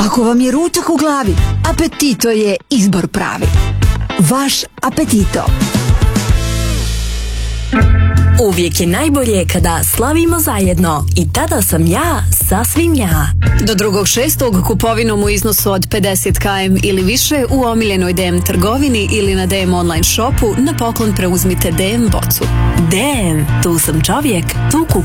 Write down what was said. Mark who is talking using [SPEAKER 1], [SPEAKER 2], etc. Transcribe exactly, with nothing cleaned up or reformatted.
[SPEAKER 1] Ako vam je ručak u glavi, Apetito je izbor pravi. Vaš Apetito.
[SPEAKER 2] Uvijek je najbolje kada slavimo zajedno i tada sam ja sasvim ja.
[SPEAKER 3] Do drugog šestog kupovinom u iznosu od pedeset kilometara ili više u omiljenoj D M trgovini ili na D M online shopu na poklon preuzmite D M bocu.
[SPEAKER 2] D M, tu sam čovjek, tu kupujem.